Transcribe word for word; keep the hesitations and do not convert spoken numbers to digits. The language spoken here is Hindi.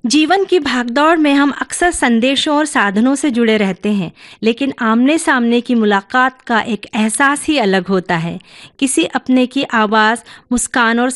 जीवन की भागदौड़ में हम अक्सर संदेशों और साधनों से जुड़े रहते हैं, लेकिन आमने-सामने की मुलाकात का एक एहसास ही अलग होता है। किसी अपने की आवाज़, मुस्कान और